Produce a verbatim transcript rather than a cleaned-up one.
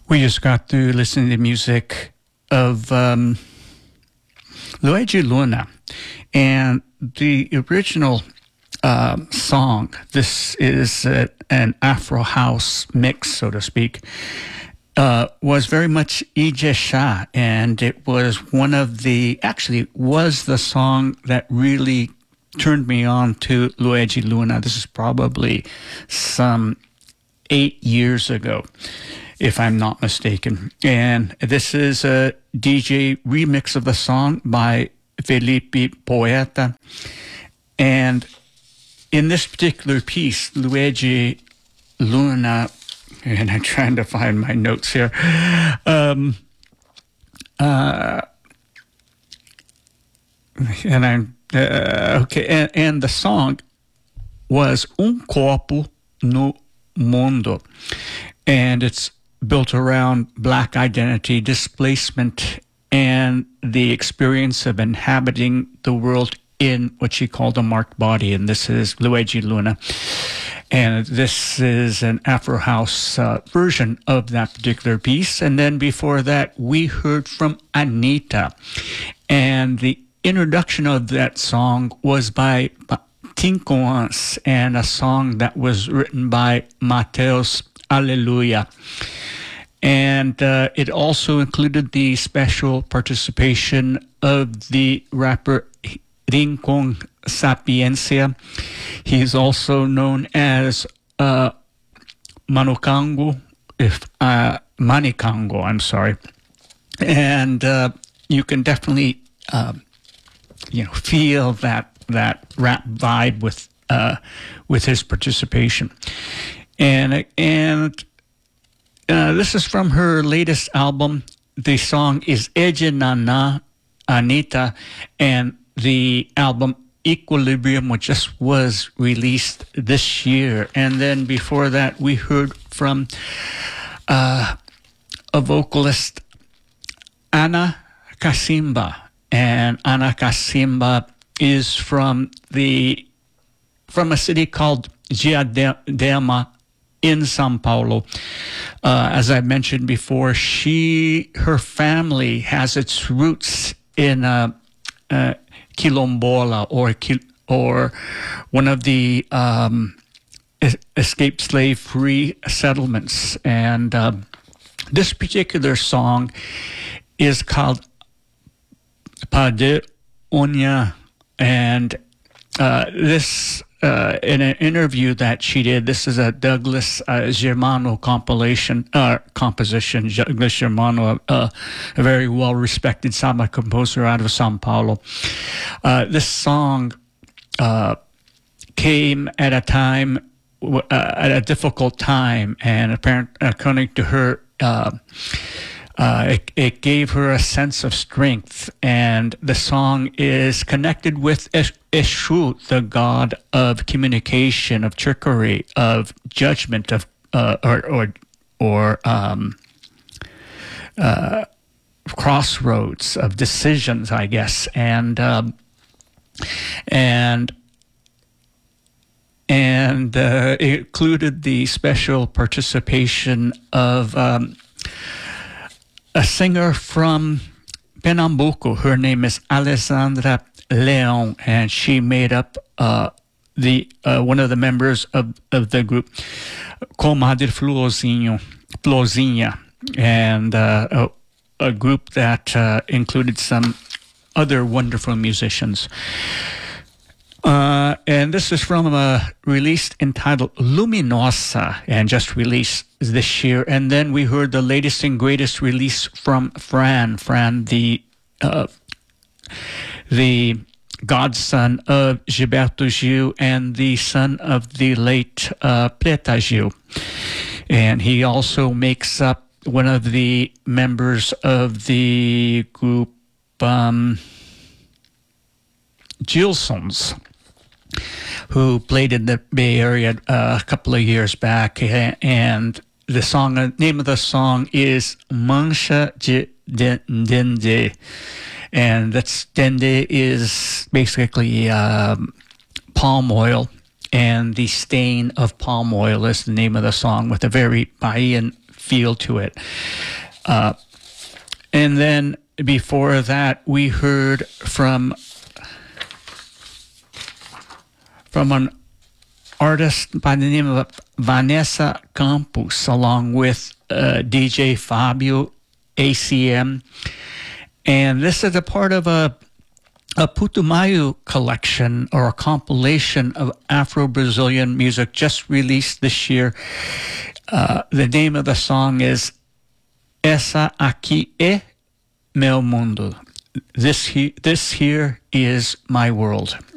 We just got through listening to music of um, Luigi Luna, and the original uh, song, this is uh, an Afro house mix, so to speak, uh, was very much Ijesha, and it was one of the, actually was the song that really turned me on to Luigi Luna. This is probably some eight years ago, if I'm not mistaken. And this is a D J remix of the song by Felipe Poeta. And in this particular piece, Luigi Luna, and I'm trying to find my notes here, um, uh, and I'm, uh, okay, and, and the song was Um Corpo no Mundo, and it's built around Black identity, displacement, and the experience of inhabiting the world in what she called a marked body. And this is Luigi Luna. And this is an Afro House uh, version of that particular piece. And then before that, we heard from Anitta. And the introduction of that song was by Tinkoans, and a song that was written by Mateus Alleluia. And uh, it also included the special participation of the rapper Rincon Sapiencia. He's also known as uh, Manukango, if uh, Manikango, I'm sorry. And uh, you can definitely, uh, you know, feel that that rap vibe with uh, with his participation. And and uh, this is from her latest album. The song is Eje Nana Anitta, and the album Equilibrium, which just was released this year. And then before that, we heard from uh, a vocalist, Ana Kasimba. And Ana Kasimba is from the from a city called Diadema in São Paulo. Uh, as I mentioned before, she her family has its roots in uh, uh, Quilombola, or or one of the um, escaped slave-free settlements. And uh, this particular song is called Pade Onya. And uh, this, uh, in an interview that she did, this is a Douglas uh, Germano compilation, uh, composition, Douglas Germano, uh, a very well-respected samba composer out of Sao Paulo. Uh, this song uh, came at a time, uh, at a difficult time, and apparently, according to her, uh, Uh, it, it gave her a sense of strength, and the song is connected with Eshu, the god of communication, of trickery, of judgment, of uh, or or or um, uh, crossroads of decisions, I guess, and um, and and uh, it included the special participation of Um, a singer from Pernambuco. Her name is Alessandra Leão, and she made up uh, the uh, one of the members of, of the group, Comadre Florzinho, Florzinha, and uh, a, a group that uh, included some other wonderful musicians. Uh, and this is from a release entitled Luminosa, and just released this year. And then we heard the latest and greatest release from Fran. Fran, the uh, the godson of Gilberto Gil and the son of the late uh, Preta Gil. And he also makes up one of the members of the group um, Gilsons, who played in the Bay Area uh, a couple of years back. And the song, the name of the song is Mancha de Dende. And that's, Dende is basically um, palm oil, and the stain of palm oil is the name of the song, with a very Bahian feel to it. Uh, and then before that, we heard from from an artist by the name of Vanessa Campos, along with uh, D J Fabio A C M. And this is a part of a, a Putumayo collection, or a compilation of Afro-Brazilian music just released this year. Uh, the name of the song is Essa Aqui é Meu Mundo. This, he, this here is my world.